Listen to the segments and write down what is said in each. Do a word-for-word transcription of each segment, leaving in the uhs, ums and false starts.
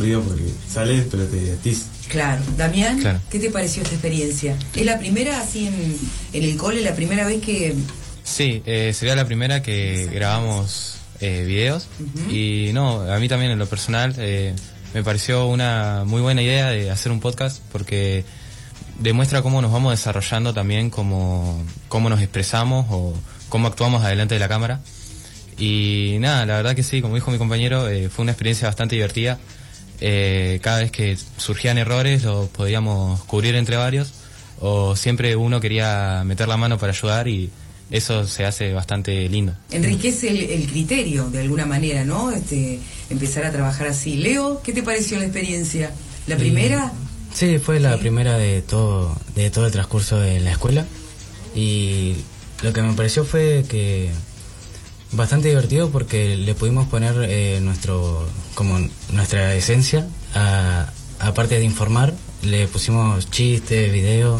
aburrido porque sales pero te divertís. Claro. Damián, Claro. ¿qué te pareció esta experiencia? ¿Es la primera así en, en el cole, la primera vez que...? Sí, eh, sería la primera que grabamos eh, videos. Uh-huh. Y no, a mí también en lo personal eh, me pareció una muy buena idea de hacer un podcast porque demuestra cómo nos vamos desarrollando también, cómo, cómo nos expresamos o cómo actuamos adelante de la cámara. Y nada, la verdad que sí, como dijo mi compañero, eh, fue una experiencia bastante divertida. Eh, cada vez que surgían errores los podíamos cubrir entre varios, o siempre uno quería meter la mano para ayudar, y eso se hace bastante lindo. Enriquece el, el criterio de alguna manera, ¿no? Este, empezar a trabajar así. Leo, ¿qué te pareció la experiencia? ¿La primera? Sí, fue la ¿Sí? primera de todo, de todo el transcurso de la escuela, y lo que me pareció fue que bastante divertido porque le pudimos poner eh, nuestro como nuestra esencia, a, aparte de informar, le pusimos chistes, videos,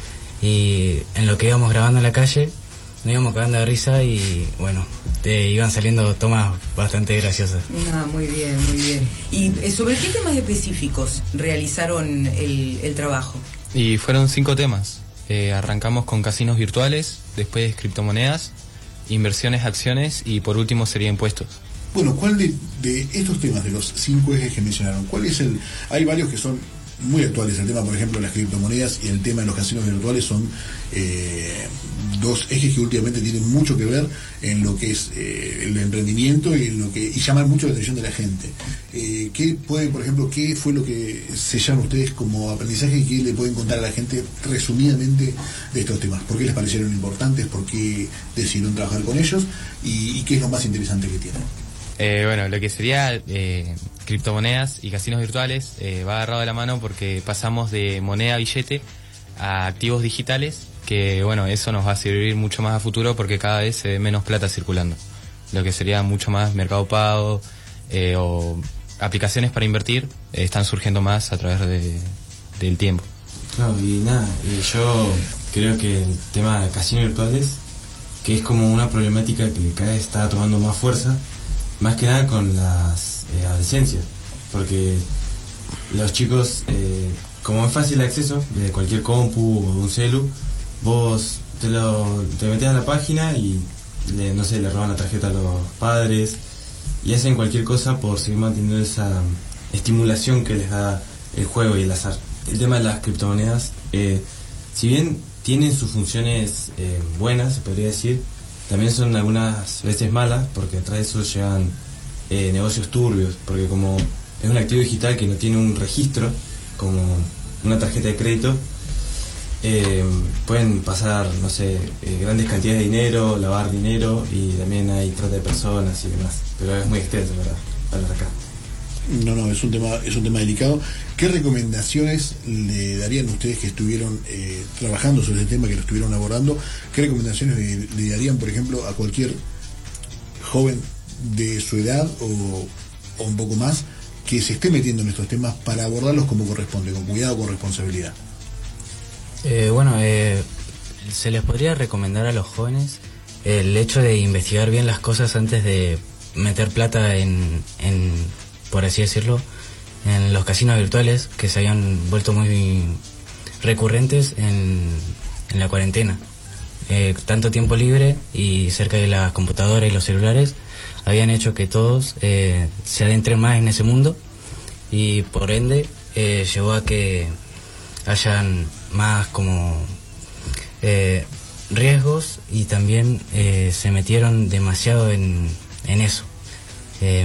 y en lo que íbamos grabando en la calle nos íbamos cagando de risa y bueno, te iban saliendo tomas bastante graciosas. Ah, muy bien, muy bien. ¿Y eh, sobre qué temas específicos realizaron el, el trabajo? Y fueron cinco temas. Eh, arrancamos con casinos virtuales, después criptomonedas, inversiones, acciones y por último sería impuestos. Bueno, ¿cuál de, de estos temas, de los cinco ejes que mencionaron, cuál es el...? Hay varios que son muy actuales. El tema, por ejemplo, de las criptomonedas y el tema de los casinos virtuales son eh, dos ejes que últimamente tienen mucho que ver en lo que es eh, el emprendimiento y en lo que y llaman mucho la atención de la gente. Eh, ¿Qué pueden, por ejemplo, qué fue lo que sellaron ustedes como aprendizaje y qué le pueden contar a la gente resumidamente de estos temas? ¿Por qué les parecieron importantes? ¿Por qué decidieron trabajar con ellos? ¿Y, y qué es lo más interesante que tienen? Eh, bueno, lo que sería eh, criptomonedas y casinos virtuales eh, va agarrado de la mano porque pasamos de moneda billete a activos digitales, que bueno, eso nos va a servir mucho más a futuro porque cada vez se ve menos plata circulando. Lo que sería mucho más mercado pago eh, o aplicaciones para invertir eh, están surgiendo más a través de, del tiempo. Claro, y nada, y yo creo que el tema de casinos virtuales, que es como una problemática que cada vez está tomando más fuerza, más que nada con las eh, adolescencias, porque los chicos, eh, como es fácil el acceso de cualquier compu o de un celu, vos te, lo, te metés a la página y le, no sé, le roban la tarjeta a los padres y hacen cualquier cosa por seguir manteniendo esa estimulación que les da el juego y el azar. El tema de las criptomonedas, eh, si bien tienen sus funciones eh, buenas, se podría decir, también son algunas veces malas, porque detrás de eso llevan eh, negocios turbios, porque como es un activo digital que no tiene un registro, como una tarjeta de crédito, eh, pueden pasar, no sé, eh, grandes cantidades de dinero, lavar dinero, y también hay trata de personas y demás, pero es muy extenso, ¿verdad?, hablar acá. No, no, es un tema, es un tema delicado. ¿Qué recomendaciones le darían ustedes que estuvieron eh, trabajando sobre el tema, que lo estuvieron abordando? ¿Qué recomendaciones le, le darían, por ejemplo, a cualquier joven de su edad o, o un poco más que se esté metiendo en estos temas para abordarlos como corresponde, con cuidado, con responsabilidad? Eh, bueno, eh, se les podría recomendar a los jóvenes el hecho de investigar bien las cosas antes de meter plata en, en por así decirlo, en los casinos virtuales que se habían vuelto muy recurrentes en, en la cuarentena. Eh, tanto tiempo libre y cerca de las computadoras y los celulares habían hecho que todos eh, se adentren más en ese mundo, y por ende eh, llevó a que hayan más como eh, riesgos, y también eh, se metieron demasiado en, en eso. Eh,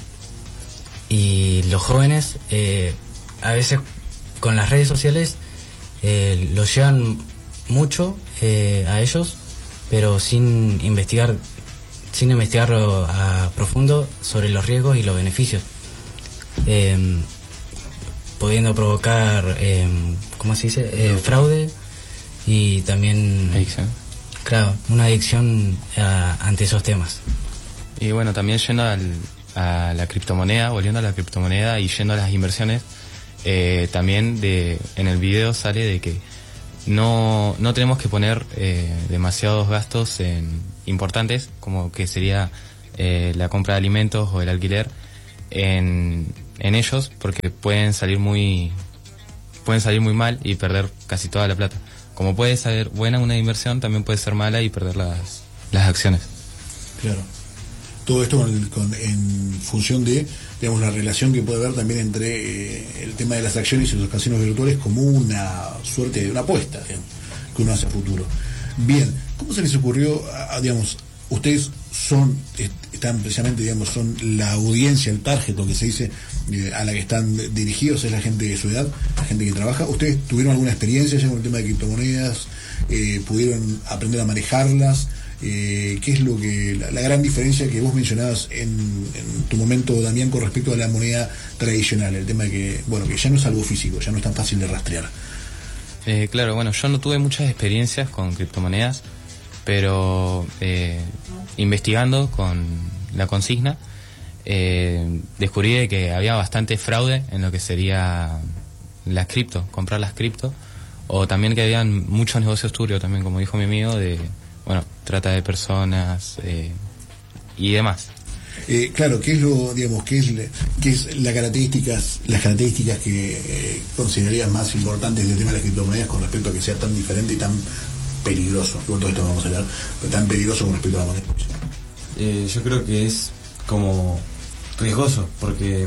Y los jóvenes, eh, a veces con las redes sociales, eh, los llevan mucho eh, a ellos, pero sin investigar, sin investigarlo a profundo sobre los riesgos y los beneficios, eh, pudiendo provocar, eh, ¿cómo se dice?, eh, fraude y también, Adicción. Claro, una adicción a, ante esos temas. Y bueno, también yendo al a la criptomoneda, volviendo a la criptomoneda y yendo a las inversiones, eh, también de en el video sale de que no, no tenemos que poner eh, demasiados gastos en importantes, como que sería eh, la compra de alimentos o el alquiler, en en ellos porque pueden salir muy pueden salir muy mal y perder casi toda la plata. Como puede ser buena una inversión, también puede ser mala y perder las, las acciones. Claro. Todo esto con, con, en función de, digamos, la relación que puede haber también entre eh, el tema de las acciones y los casinos virtuales como una suerte de una apuesta, digamos, que uno hace a futuro. Bien, ¿cómo se les ocurrió, a, a, digamos, ustedes son, est están precisamente, digamos, son la audiencia, el target, lo que se dice, eh, a la que están dirigidos, es la gente de su edad, la gente que trabaja? ¿Ustedes tuvieron alguna experiencia ya con el tema de criptomonedas? Eh, ¿Pudieron aprender a manejarlas? Eh, ¿Qué es lo que la, la gran diferencia que vos mencionabas en, en tu momento, Damián, con respecto a la moneda tradicional? El tema de que, bueno, que ya no es algo físico, ya no es tan fácil de rastrear. Eh, claro, bueno, yo no tuve muchas experiencias con criptomonedas, pero eh, investigando con la consigna, eh, descubrí de que había bastante fraude en lo que sería las cripto, comprar las cripto, o también que habían muchos negocios turbios también, como dijo mi amigo, de, bueno, trata de personas eh, y demás. Eh, claro, ¿qué es lo, digamos, qué es, qué es las características, las características que eh, considerarías más importantes del tema de las criptomonedas con respecto a que sea tan diferente y tan peligroso? Con todo esto vamos a hablar, pero tan peligroso con respecto a la moneda. Eh, yo creo que es como riesgoso, porque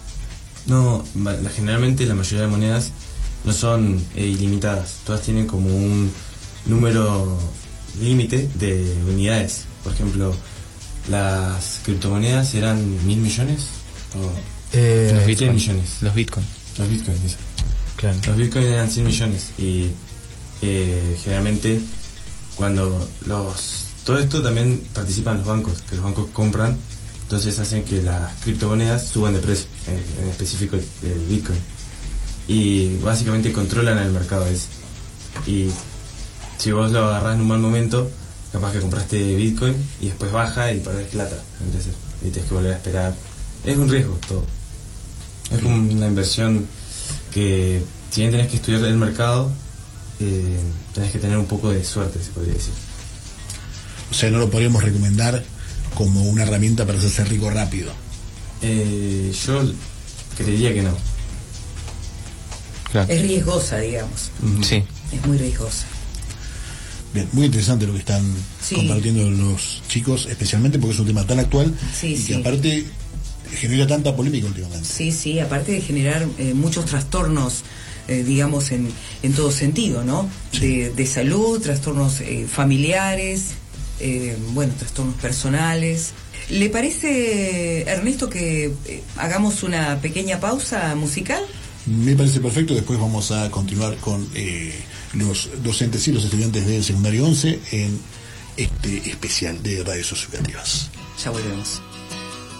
no, la, generalmente la mayoría de monedas no son eh, ilimitadas, todas tienen como un número límite de unidades. Por ejemplo, las criptomonedas eran mil millones o eh, los bitcoin, millones. Los bitcoin. Los bitcoins, eso. Claro. Los bitcoins eran cien millones y eh, generalmente cuando los todo esto también participan los bancos, que los bancos compran, entonces hacen que las criptomonedas suban de precio, en, en específico el, el bitcoin, y básicamente controlan el mercado ese. Y si vos lo agarrás en un mal momento, capaz que compraste bitcoin y después baja y perdés plata, entonces y tienes que volver a esperar. Es un riesgo todo, es como una inversión que, si bien tenés que estudiar el mercado, eh, tenés que tener un poco de suerte, se podría decir. O sea, no lo podríamos recomendar como una herramienta para hacerse rico rápido. Eh, yo creería que no. Claro. Es riesgosa, digamos. Mm-hmm. Sí. Es muy riesgosa. Bien, muy interesante lo que están sí. compartiendo los chicos, especialmente porque es un tema tan actual sí, y sí. que aparte genera tanta polémica últimamente. Sí, sí, aparte de generar eh, muchos trastornos, eh, digamos, en, en todo sentido, ¿no? Sí. De, de salud, trastornos eh, familiares, eh, bueno, trastornos personales. ¿Le parece, Ernesto, que eh, hagamos una pequeña pausa musical? Me parece perfecto. Después vamos a continuar con eh, los docentes y los estudiantes del secundario once en este especial de radios educativas. Ya volvemos.